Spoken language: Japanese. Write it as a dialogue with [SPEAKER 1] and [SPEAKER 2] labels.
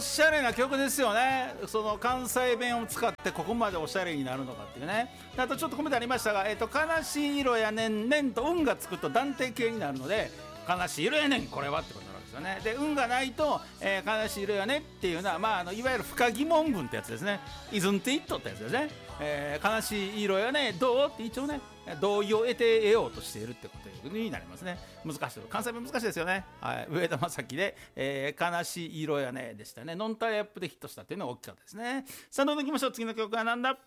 [SPEAKER 1] しゃれな曲ですよね。その関西弁を使ってここまでおしゃれになるのかっていうね。あとちょっとコメントありましたが、悲しい色やねんねんと運がつくと断定形になるので、悲しい色やねんこれはってことになるんですよね。で運がないと、悲しい色やねっていうのは、いわゆる不可疑問文ってやつですね。isn't it ってやつですね。悲しい色やねどうって一応ね同意を得ようとしているってことになりますね。難しい、関西弁難しいですよね。はい、上田正樹で、悲しい色やねでしたね。ノンタイアップでヒットしたっていうのが大きかったですね。さあどんどんいきましょう。次の曲はなんだ。